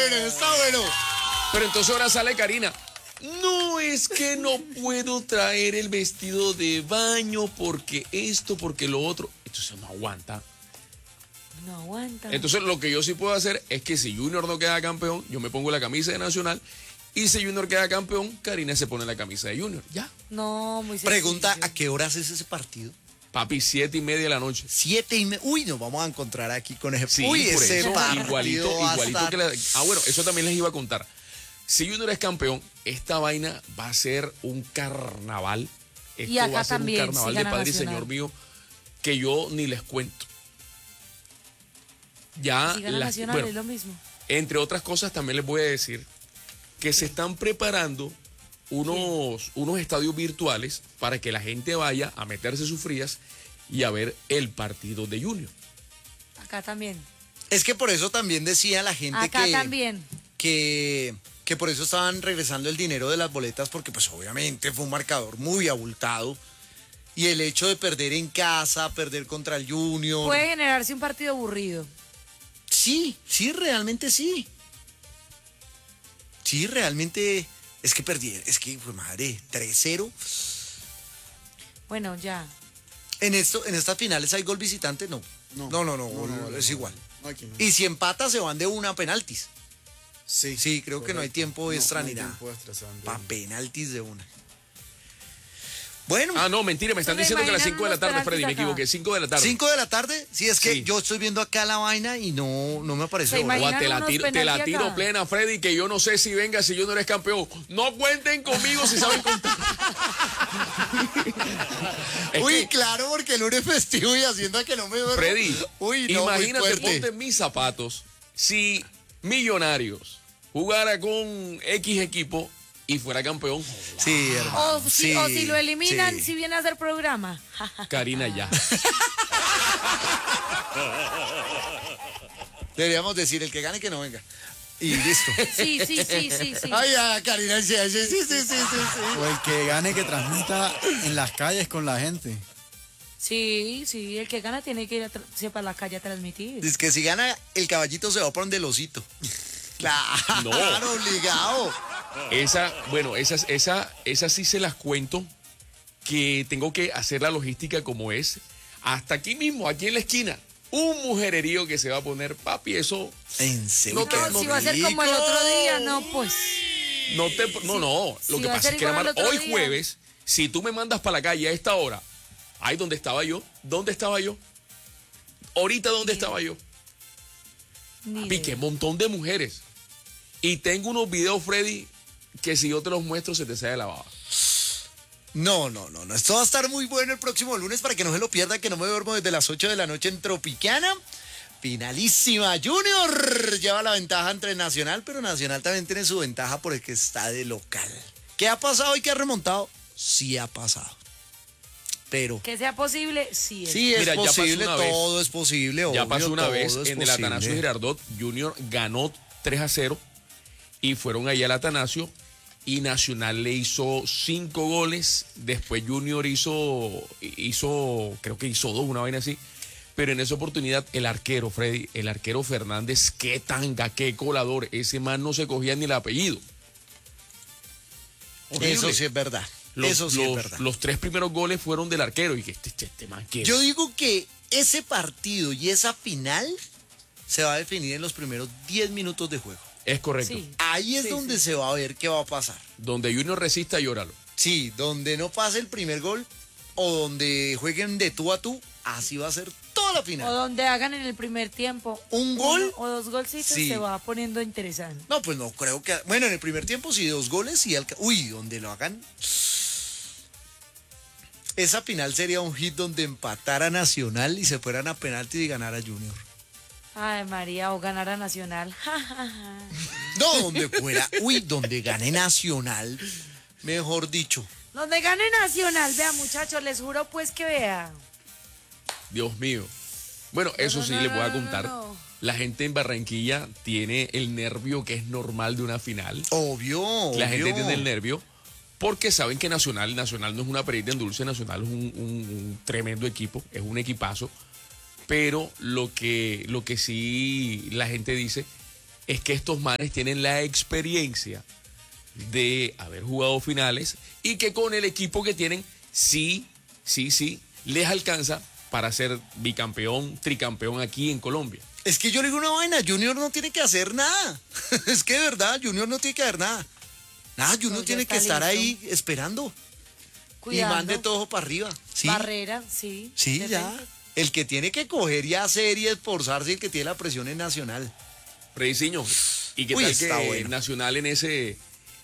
bueno, está bueno. Pero entonces ahora sale Karina. No, es que no puedo traer el vestido de baño porque esto, porque lo otro. Entonces no aguanta. No aguanta. Entonces lo que yo sí puedo hacer es que si Junior no queda campeón, yo me pongo la camisa de Nacional. Y si Junior queda campeón, Karina se pone la camisa de Junior. Ya. No, muy sencillo. Pregunta, ¿a qué horas es ese partido? Papi, 7:30 de la noche. 7:30. Uy, nos vamos a encontrar aquí con ese. Sí, Uy, por ese eso, partido igualito va a estar- que bueno, eso también les iba a contar. Si Junior es campeón, esta vaina va a ser un carnaval. Esto Y acá va a ser también, un carnaval si de gana Padre y Nacional. Señor mío, que yo ni les cuento. Ya, Si gana Nacional bueno, es lo mismo. entre otras cosas, también les voy a decir que se están preparando unos estadios virtuales para que la gente vaya a meterse sus frías y a ver el partido de Junior. Acá también. Es que por eso también decía la gente Acá también. que por eso estaban regresando el dinero de las boletas, porque pues obviamente fue un marcador muy abultado. Y el hecho de perder en casa, perder contra el Junior. Puede generarse un partido aburrido. Sí, realmente sí. Sí, realmente es que perdí, es que fue madre, 3-0. Bueno, ya. En estas finales hay gol visitante, no. No, es igual. No, aquí no. Y si empata se van de una a penaltis. Sí, Sí, creo que no hay tiempo extra no ni hay nada. tiempo extra, se van de Pa' una. penaltis de una. Bueno, Ah, no, mentira, me están ¿Se diciendo que a las imaginan 5 de la unos tarde, Freddy, me penaltis acá? equivoqué, 5 de la tarde. 5 de la tarde, sí, es que Sí. yo estoy viendo acá la vaina y no me apareció. ¿Se hora. O imagina? te la unos tiro, penaltis acá. plena, Freddy, que yo no sé si venga si yo no eres campeón. No cuenten conmigo si saben contar. Es Uy, que, claro, porque el lunes festivo y haciendo que no me duermo. Freddy, Uy, no, imagínate, muy fuerte. ponte en mis zapatos, si Millonarios jugara con X equipo y fuera campeón, Sí, hermano. O si lo eliminan, sí. si viene a hacer programa. Karina ya. Deberíamos decir, el que gane que no venga. Y listo. Sí. Ay, ya, Karina, sí. O el que gane que transmita en las calles con la gente. Sí, el que gana tiene que ir para la calle a transmitir. Dice que si gana el caballito se va por donde el osito. Claro, No. obligado. Esas sí se las cuento, que tengo que hacer la logística como es. Hasta aquí mismo, aquí en la esquina, un mujererío que se va a poner, papi, eso En serio. No te- No, no si va a ser como el otro día, no, pues. no te... No, lo si que va a pasa ser es que igual al otro hoy día. jueves, si tú me mandas para la calle a esta hora, ahí donde estaba yo, ¿dónde estaba yo? Ahorita, ¿dónde estaba yo? Ni Papi, idea. qué montón de mujeres. Y tengo unos videos, Freddy, que si yo te los muestro se te sale la baba. No. Esto va a estar muy bueno el próximo lunes para que no se lo pierdan, que no me duermo desde las 8 de la noche en Tropicana. Finalísima. Junior lleva la ventaja entre Nacional, pero Nacional también tiene su ventaja por el que está de local. ¿Qué ha pasado y qué ha remontado? Sí ha pasado. Pero Que sea posible, sí es. sí es Mira, ya pasó posible, una vez. todo es posible. Ya obvio, pasó una todo vez es en el Atanasio posible. Girardot, Junior ganó 3-0 y fueron allá al Atanasio y Nacional le hizo 5 goles, después Junior hizo, creo que hizo 2, una vaina así, pero en esa oportunidad el arquero, Freddy, el arquero Fernández, qué tanga, qué colador, ese man no se cogía ni el apellido. Horrible. Eso sí es verdad. Eso sí es verdad. Los 3 primeros goles fueron del arquero y que este man, ¿qué? Yo digo que ese partido y esa final se va a definir en los primeros 10 minutos de juego. Es correcto. Sí. Ahí es Sí, donde sí. se va a ver qué va a pasar. Donde Junior resista, llóralo. Sí, donde no pase el primer gol o donde jueguen de tú a tú, así va a ser toda la O final. donde hagan en el primer tiempo ¿Un gol? o 2 golcitos, Sí. se va poniendo interesante. No, pues no creo que... Bueno, en el primer tiempo sí, 2 goles y... Uy, donde lo hagan... Esa final sería un hit donde empatara Nacional y se fueran a penaltis y ganara Junior. Ay, María, o ganar a Nacional. No, donde fuera... Uy, donde gane Nacional, mejor dicho. Donde gane Nacional, vea, muchachos, les juro pues que vea. Dios mío. Bueno, eso sí les voy a contar. no. La gente en Barranquilla tiene el nervio que es normal de una final. Obvio, La gente obvio. tiene el nervio porque saben que Nacional no es una perita en dulce, Nacional es un tremendo equipo, es un equipazo. Pero lo que sí la gente dice es que estos manes tienen la experiencia de haber jugado finales y que con el equipo que tienen, sí, les alcanza para ser bicampeón, tricampeón aquí en Colombia. Es que yo le digo una vaina, Junior no tiene que hacer nada. Es que de verdad, Junior no tiene que hacer nada. Nada, Junior No, ya tiene está que estar listo. ahí esperando. Cuidando. Y mande todo para arriba. Sí, Barrera, sí. sí, de ya. frente. El que tiene que coger y hacer y esforzarse, el que tiene la presión es Nacional. Frediciño, ¿y qué Uy, tal está que bueno. Nacional en ese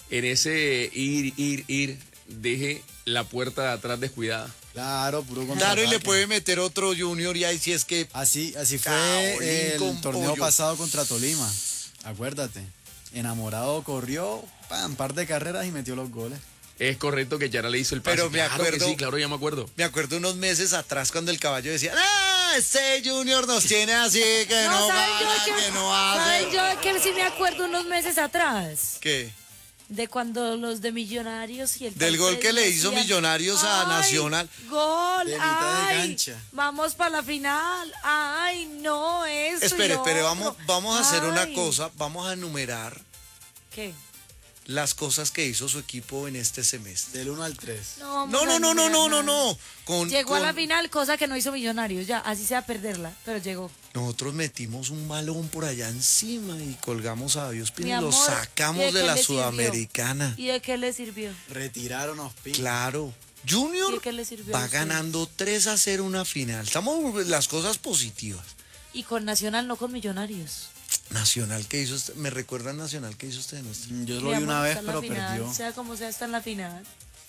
ir, deje la puerta de atrás descuidada? Claro, puro Claro, y contraataque. le puede meter otro Junior y ahí sí es que... Así Caolín fue con el torneo pollo. pasado contra Tolima. Acuérdate. Enamorado corrió, un par de carreras y metió los goles. Es correcto que Yara le hizo el pase. Pero me Claro que acuerdo- sí, claro, ya me acuerdo. Me acuerdo unos meses atrás cuando el caballo decía, ¡ah! Este Junior nos tiene así, que no, ¿saben yo gana, que no hace. ¿saben yo que sí me acuerdo unos meses atrás? ¿Qué? De cuando los de Millonarios y el Del tal gol que le Freddy hizo decían, Millonarios a "Ay, Nacional". Gol, De mitad de ay, cancha. vamos para la final. Ay, no, eso. Espere, vamos a hacer una Ay. cosa, vamos a enumerar ¿Qué? las cosas que hizo su equipo en este semestre. Del 1 al 3. No, No, no, no, no, no, no, no. Llegó a la con- final, cosa que no hizo Millonarios, ya, así sea perderla, pero llegó. Nosotros metimos un balón por allá encima y colgamos a Dios Mi Pino y lo amor, ¿y sacamos de qué la le sirvió? Sudamericana. ¿Y de qué le sirvió? Retiraron a Ospina. Claro. ¿Y Junior de qué le sirvió a va ustedes? ganando 3-0 una final. Estamos las cosas positivas. Y con Nacional, no con Millonarios. Nacional que hizo, me recuerda al Nacional que hizo usted nuestro. Yo lo Mi vi una amor, vez, está en la pero final, perdió. sea como sea, está en la final.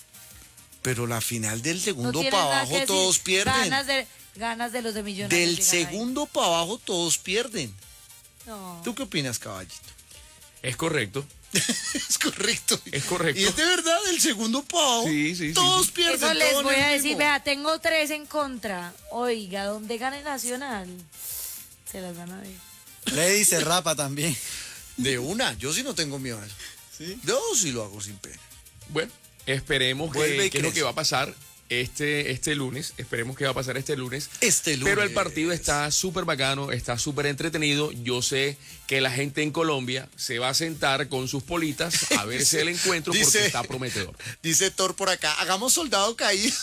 Pero la final del No segundo tiene para nada abajo que decir. todos pierden. Ganas de los de Millonarios. Del llegan ahí. segundo para abajo todos pierden. No. ¿Tú qué opinas, caballito? Es correcto. Es correcto. Es correcto. Y es de verdad, del segundo para abajo. Sí. Todos pierden. Eso les todos voy en a el decir, mismo. vea, tengo 3 en contra. Oiga, donde gane Nacional, se las van a ver. Freddy se rapa también. De una, yo sí no tengo miedo a eso. ¿Sí? Yo sí lo hago sin pena. Bueno, esperemos Vuelve y que es lo crece. que va a pasar este lunes. Esperemos que va a pasar este lunes. Este lunes. Pero el partido está súper bacano, está súper entretenido. Yo sé que la gente en Colombia se va a sentar con sus politas a verse el encuentro porque Dice- está prometedor. Dice Thor por acá, hagamos soldado caído.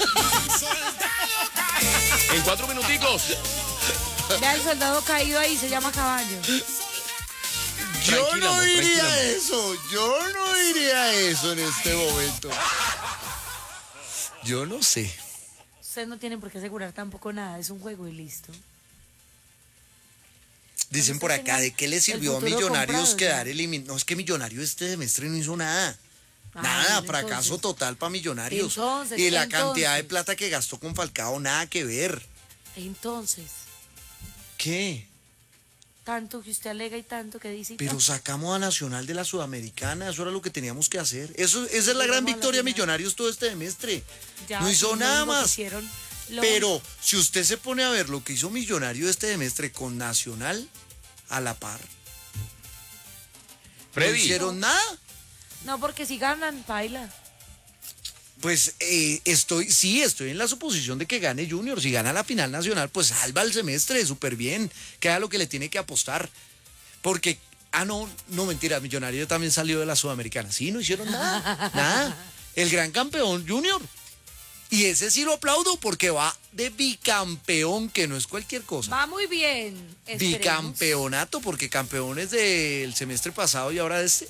En 4 minuticos. Vea el soldado caído ahí, se llama caballo. Yo Tranquila, no amor, diría tranquila, amor. eso, yo no diría eso en este momento. Yo no sé. Ustedes no tienen por qué asegurar tampoco nada, es un juego y listo. Dicen por acá, ¿de qué le sirvió a el futuro Millonarios comprado, quedar ya. eliminado? No, es que Millonarios este semestre no hizo nada. Ay, Nada, entonces- fracaso total para Millonarios. Entonces, y la cantidad de entonces. plata que gastó con Falcao, nada que ver. Entonces, ¿Qué? tanto que usted alega y tanto que dice. y Pero tanto. sacamos a Nacional de la Sudamericana, eso era lo que teníamos que hacer. Esa es la gran Llegamos a la victoria de final. Millonarios todo este semestre. Ya, no hizo lo nada único que más. hicieron, lo Pero si usted se pone a ver lo que hizo Millonario este semestre con Nacional a la par, no Freddy, hicieron nada. No, porque si ganan, baila. Pues estoy en la suposición de que gane Junior. Si gana la final nacional, pues salva el semestre súper bien. Que haga lo que le tiene que apostar. Porque, no, mentira, Millonario también salió de la Sudamericana. Sí, no hicieron nada. Nada. El gran campeón Junior. Y ese sí lo aplaudo porque va de bicampeón, que no es cualquier cosa. Va muy bien. Esperemos. Bicampeonato, porque campeones del semestre pasado y ahora de este.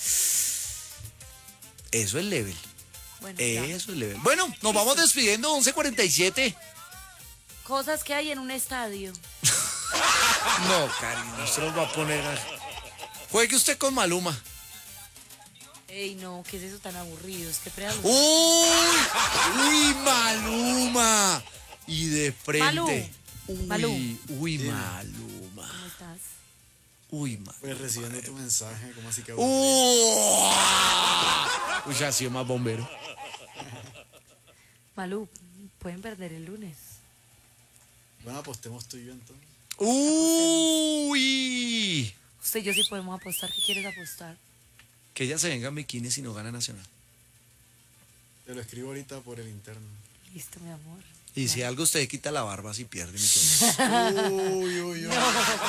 Eso es level. Bueno, ya. Eso es level. Bueno, nos vamos despidiendo, 11:47. Cosas que hay en un estadio. No, cariño, usted nos va a poner. Juegue usted con Maluma. Ey, no, ¿qué es eso tan aburrido? Es que prealgo. ¡Uy, Maluma! Y de frente. Malú. Uy, Dime. Maluma. ¿Cómo estás? Uy, Maluma. Pues recibiendo tu mensaje, ¿cómo así que? Uy, ha sido más bombero. Malú, pueden perder el lunes. Bueno, apostemos tú y yo entonces. Uy. Usted y yo sí podemos apostar. ¿Qué quieres apostar? Que ella se venga en bikini si no gana Nacional. Te lo escribo ahorita por el interno. Listo, mi amor. Y si algo usted quita la barba si pierde, mi Toño. Uy, uy, uy.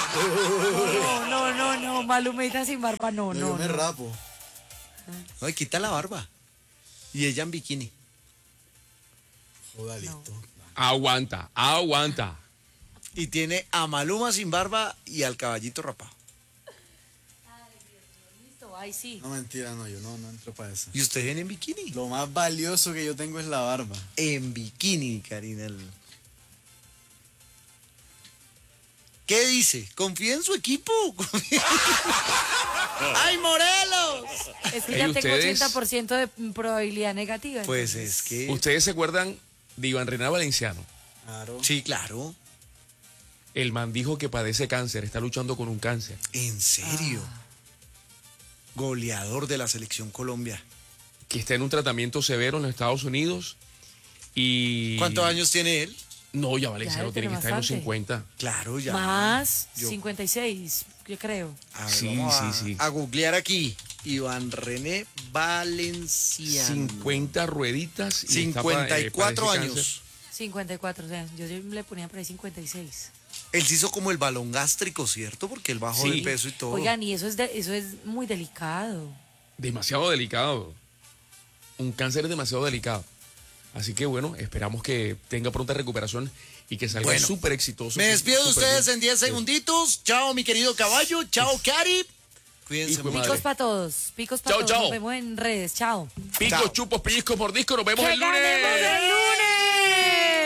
No, Malumita sin barba, no. Yo me rapo. No, y quita la barba. Y ella en bikini. Jodalito. Aguanta. Y tiene a Maluma sin barba y al caballito rapado. Listo, ay, sí. No, mentira, no, yo no entro para eso. ¿Y usted viene en bikini? Lo más valioso que yo tengo es la barba. En bikini, Karina. ¿Qué dice? ¿Confía en su equipo? ¡Ay, Morelos! Es que Ey, ya tengo ustedes- 80% de probabilidad negativa. Pues entonces. es que... ¿Ustedes se acuerdan de Iván René Valenciano? Claro. Sí, claro. El man dijo que padece cáncer, está luchando con un cáncer. ¿En serio? Ah. Goleador de la selección Colombia. Que está en un tratamiento severo en los Estados Unidos. Y... ¿Cuántos años tiene él? No, ya Valenciano Ya tiene que tiene estar en los bastante. 50. Claro, ya. Más Yo- 56, yo creo. A ver, Sí, vamos sí. a googlear aquí. Iván René Valenciano. 50 rueditas. Y está 54 padece años. cáncer. 54, o sea, yo le ponía por ahí 56. Él se hizo como el balón gástrico, ¿cierto? Porque él bajó de Sí. peso y todo. Oigan, y eso es muy delicado. Demasiado delicado. Un cáncer es demasiado delicado. Así que bueno, esperamos que tenga pronta recuperación y que salga Bueno, súper exitoso. Me despido de súper ustedes bien. en 10 segunditos. Chao, mi querido caballo. Chao, Cari. Cuídense Hijo de mucho. madre. Picos para todos, picos para Chao, todos. chao. Nos vemos en redes. Chao. Picos, Chao. chupos, pellizcos, mordiscos. Nos vemos ¡Que el lunes. ganemos el lunes!